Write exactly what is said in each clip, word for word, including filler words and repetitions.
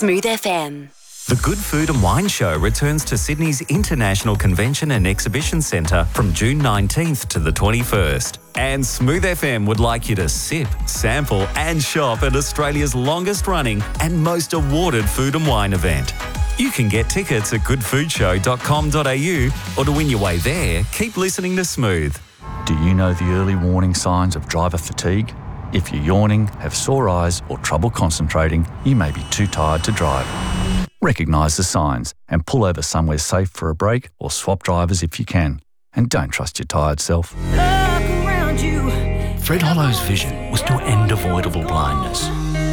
Smooth F M. The Good Food and Wine Show returns to Sydney's International Convention and Exhibition Centre from June nineteenth to the twenty-first. And Smooth F M would like you to sip, sample and shop at Australia's longest running and most awarded food and wine event. You can get tickets at good food show dot com dot a u, or to win your way there, keep listening to Smooth. Do you know the early warning signs of driver fatigue? If you're yawning, have sore eyes or trouble concentrating, you may be too tired to drive. Recognise the signs and pull over somewhere safe for a break or swap drivers if you can. And don't trust your tired self. Look around you. Fred Hollow's vision was to end avoidable blindness.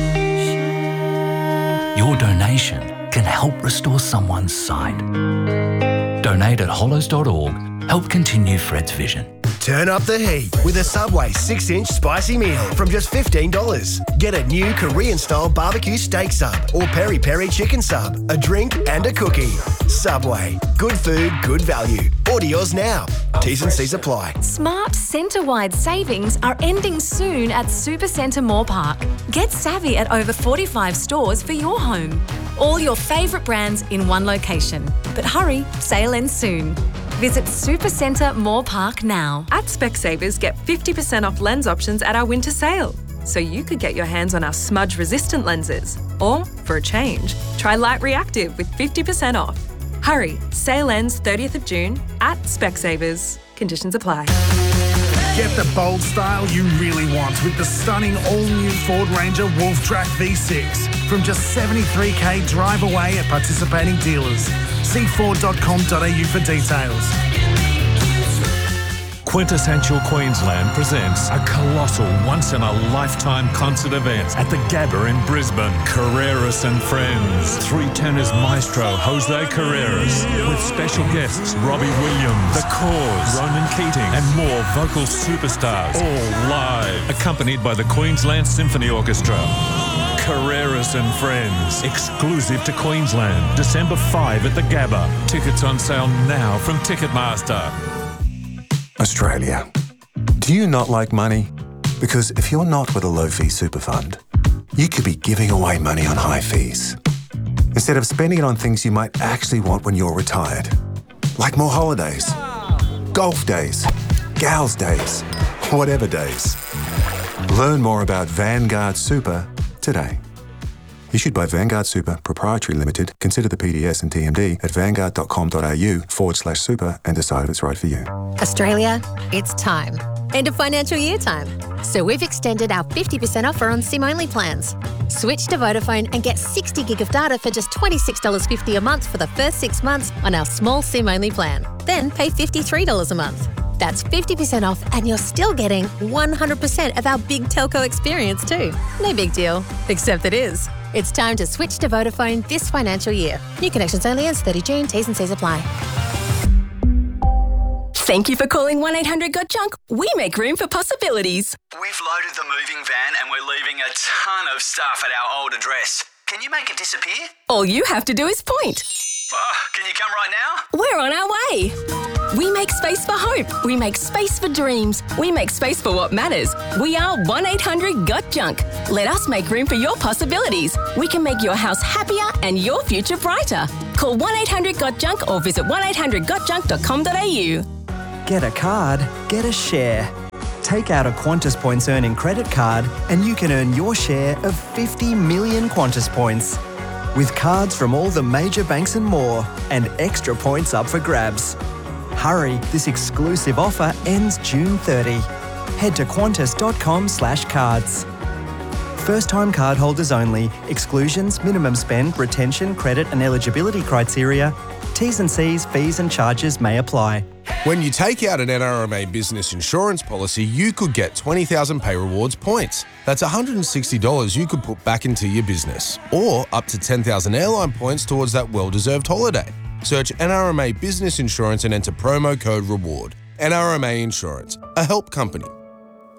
Your donation can help restore someone's sight. Donate at hollows dot org. Help continue Fred's vision. Turn up the heat with a Subway six inch spicy meal from just fifteen dollars. Get a new Korean-style barbecue steak sub or peri-peri chicken sub, a drink and a cookie. Subway. Good food, good value. Order yours now. T's and C's apply. Smart centre-wide savings are ending soon at Supercentre Moore Park. Get savvy at over forty-five stores for your home. All your favourite brands in one location. But hurry, sale ends soon. Visit Supercentre Moore Park now. At Specsavers, get fifty percent off lens options at our winter sale. So you could get your hands on our smudge-resistant lenses. Or, for a change, try Light Reactive with fifty percent off. Hurry, sale ends thirtieth of June at Specsavers. Conditions apply. Get the bold style you really want with the stunning all-new Ford Ranger Wolf Track V six from just seventy-three k drive away at participating dealers. See ford dot com dot a u for details. Quintessential Queensland presents a colossal once-in-a-lifetime concert event at the Gabba in Brisbane. Carreras and Friends. Three tenors maestro Jose Carreras with special guests Robbie Williams, The Cause, Ronan Keating and more vocal superstars, all live, accompanied by the Queensland Symphony Orchestra. Carreras and Friends, exclusive to Queensland, December fifth at the Gabba. Tickets on sale now from Ticketmaster. Australia. Do you not like money? Because if you're not with a low-fee super fund, you could be giving away money on high fees instead of spending it on things you might actually want when you're retired, like more holidays, golf days, gals days, whatever days. Learn more about Vanguard Super today. Issued by Vanguard Super Proprietary Limited. Consider the P D S and T M D at vanguard dot com dot a u forward slash super and decide if it's right for you. Australia, it's time. End of financial year time. So we've extended our fifty percent offer on SIM-only plans. Switch to Vodafone and get sixty gig of data for just twenty-six dollars fifty a month for the first six months on our small SIM-only plan. Then pay fifty-three dollars a month. That's fifty percent off and you're still getting one hundred percent of our big telco experience too. No big deal, except it is. It's time to switch to Vodafone this financial year. New connections only ends thirtieth of June. T's and C's apply. Thank you for calling one eight hundred got junk. We make room for possibilities. We've loaded the moving van and we're leaving a ton of stuff at our old address. Can you make it disappear? All you have to do is point. Oh, can you come right now? We're on our way. We make space for hope. We make space for dreams. We make space for what matters. We are one eight hundred got junk. Let us make room for your possibilities. We can make your house happier and your future brighter. Call one eight hundred got junk or visit one eight hundred got junk dot com dot a u. Get a card, get a share. Take out a Qantas Points earning credit card and you can earn your share of fifty million Qantas points. With cards from all the major banks and more, and extra points up for grabs. Hurry, this exclusive offer ends June thirtieth. Head to qantas dot com slash cards. First-time cardholders only. Exclusions, minimum spend, retention, credit and eligibility criteria. T's and C's, fees and charges may apply. When you take out an N R M A business insurance policy, you could get twenty thousand Pay Rewards points. That's one hundred sixty dollars you could put back into your business. Or up to ten thousand airline points towards that well-deserved holiday. Search N R M A Business Insurance and enter promo code REWARD. N R M A Insurance, a help company.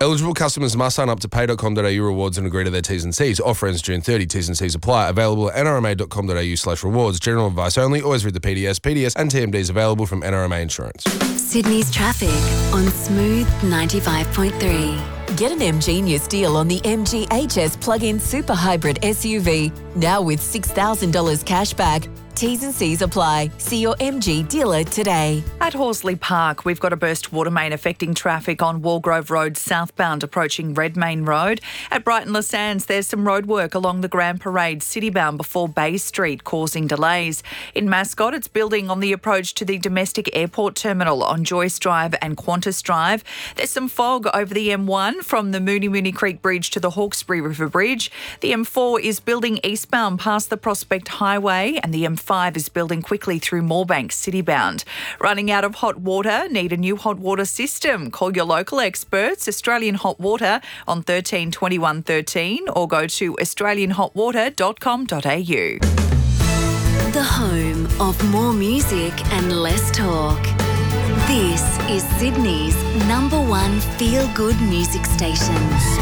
Eligible customers must sign up to pay dot com dot a u rewards and agree to their T's and C's. Offer ends June thirtieth. T's and C's apply. Available at n r m a dot com dot a u slash rewards. General advice only. Always read the P D S. P D S and T M Ds available from N R M A Insurance. Sydney's traffic on Smooth ninety-five point three. Get an M Genius deal on the M G H S plug-in super hybrid S U V, now with six thousand dollars cash back. T's and C's apply. See your M G dealer today. At Horsley Park, we've got a burst water main affecting traffic on Walgrove Road southbound approaching Redmayne Road. At Brighton Le Sands, there's some road work along the Grand Parade citybound before Bay Street, causing delays. In Mascot, it's building on the approach to the domestic airport terminal on Joyce Drive and Qantas Drive. There's some fog over the M one from the Mooney Mooney Creek Bridge to the Hawkesbury River Bridge. The M four is building eastbound past the Prospect Highway, and the M five is building quickly through Moorebank citybound. Running out of hot water? Need a new hot water system? Call your local experts, Australian Hot Water, on thirteen twenty-one thirteen or go to australian hot water dot com dot a u. The home of more music and less talk. This is Sydney's number one feel-good music station.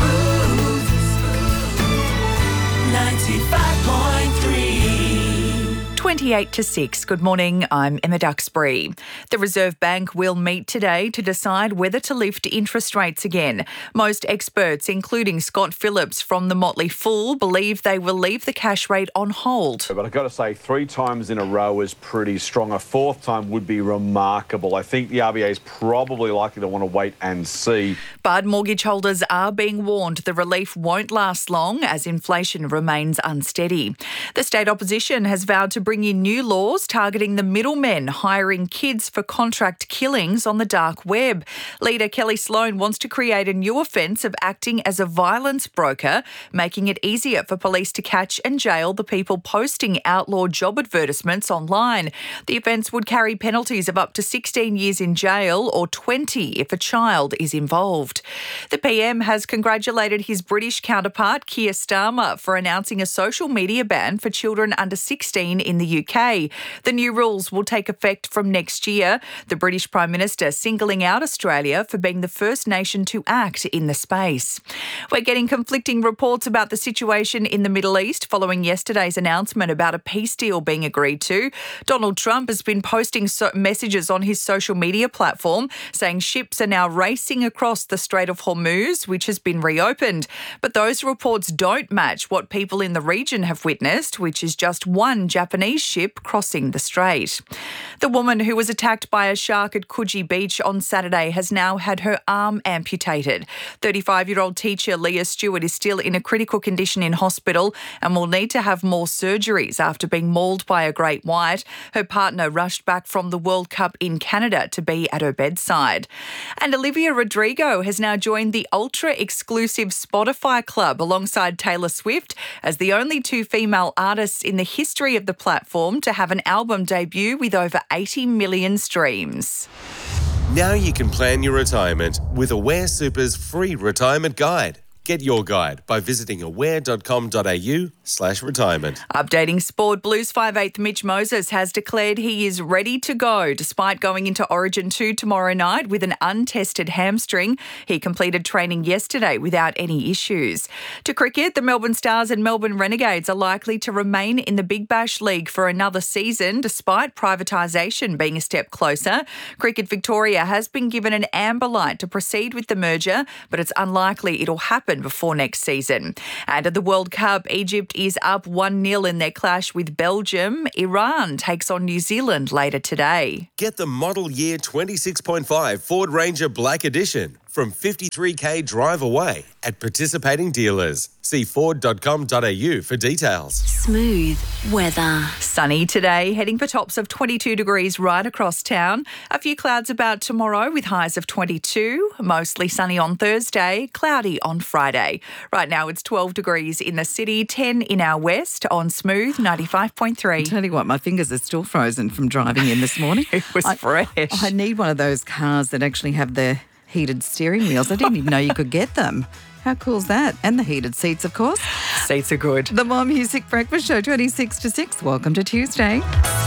ninety-five point three. twenty-eight to six. Good morning, I'm Emma Duxbury. The Reserve Bank will meet today to decide whether to lift interest rates again. Most experts, including Scott Phillips from the Motley Fool, believe they will leave the cash rate on hold. But I've got to say, three times in a row is pretty strong. A fourth time would be remarkable. I think the R B A is probably likely to want to wait and see. But mortgage holders are being warned the relief won't last long as inflation remains unsteady. The state opposition has vowed to bring in new laws targeting the middlemen hiring kids for contract killings on the dark web. Leader Kelly Sloan wants to create a new offence of acting as a violence broker, making it easier for police to catch and jail the people posting outlaw job advertisements online. The offence would carry penalties of up to sixteen years in jail or twenty if a child is involved. The P M has congratulated his British counterpart Keir Starmer for announcing a social media ban for children under sixteen in the U K. The new rules will take effect from next year, the British Prime Minister singling out Australia for being the first nation to act in the space. We're getting conflicting reports about the situation in the Middle East following yesterday's announcement about a peace deal being agreed to. Donald Trump has been posting so- messages on his social media platform saying ships are now racing across the Strait of Hormuz, which has been reopened. But those reports don't match what people in the region have witnessed, which is just one Japanese ship crossing the strait. The woman who was attacked by a shark at Coogee Beach on Saturday has now had her arm amputated. thirty-five-year-old teacher Leah Stewart is still in a critical condition in hospital and will need to have more surgeries after being mauled by a great white. Her partner rushed back from the World Cup in Canada to be at her bedside. And Olivia Rodrigo has now joined the ultra-exclusive Spotify Club alongside Taylor Swift as the only two female artists in the history of the platform to have an album debut with over eighty million streams. Now you can plan your retirement with Aware Super's free retirement guide. Get your guide by visiting aware dot com dot a u slash retirement. Updating sport, Blues five eighth Mitch Moses has declared he is ready to go despite going into Origin two tomorrow night with an untested hamstring. He completed training yesterday without any issues. To cricket, the Melbourne Stars and Melbourne Renegades are likely to remain in the Big Bash League for another season despite privatisation being a step closer. Cricket Victoria has been given an amber light to proceed with the merger, but it's unlikely it'll happen before next season. And at the World Cup, Egypt is up one nil in their clash with Belgium. Iran takes on New Zealand later today. Get the model year twenty-six point five Ford Ranger Black Edition from fifty-three k drive away at participating dealers. See ford dot com dot a u for details. Smooth weather. Sunny today, heading for tops of twenty-two degrees right across town. A few clouds about tomorrow with highs of twenty-two. Mostly sunny on Thursday, cloudy on Friday. Right now it's twelve degrees in the city, ten in our west on Smooth ninety-five point three. I tell you what, my fingers are still frozen from driving in this morning. It was I, fresh. I need one of those cars that actually have the heated steering wheels. I didn't even know you could get them. How cool's that? And the heated seats, of course. Seats are good. The More Music Breakfast Show, twenty-six to six. Welcome to Tuesday.